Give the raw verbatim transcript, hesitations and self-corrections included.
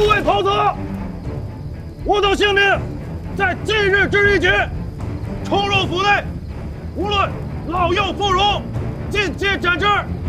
诸位袍泽，我等性命在今日之日起，冲入府内，无论老幼妇孺，尽皆斩之。